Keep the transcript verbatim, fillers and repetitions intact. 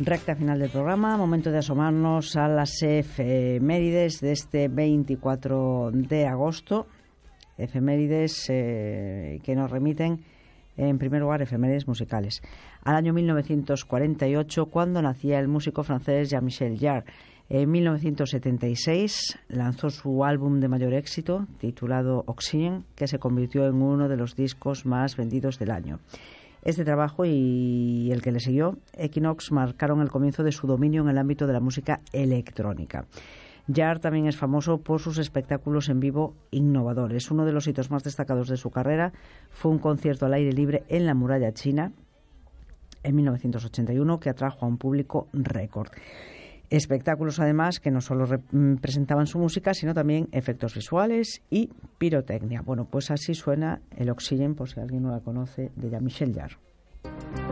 Recta final del programa, momento de asomarnos a las efemérides de este veinticuatro de agosto. Efemérides eh, que nos remiten, en primer lugar, efemérides musicales. Al año mil novecientos cuarenta y ocho, cuando nacía el músico francés Jean-Michel Jarre. En mil novecientos setenta y seis lanzó su álbum de mayor éxito, titulado Oxygen, que se convirtió en uno de los discos más vendidos del año. Este trabajo y el que le siguió, Equinox, marcaron el comienzo de su dominio en el ámbito de la música electrónica. Jarre también es famoso por sus espectáculos en vivo innovadores. Uno de los hitos más destacados de su carrera fue un concierto al aire libre en la Muralla China en mil novecientos ochenta y uno que atrajo a un público récord. Espectáculos, además, que no solo presentaban su música, sino también efectos visuales y pirotecnia. Bueno, pues así suena el Oxygen, por si alguien no la conoce, de Jean-Michel Jarre.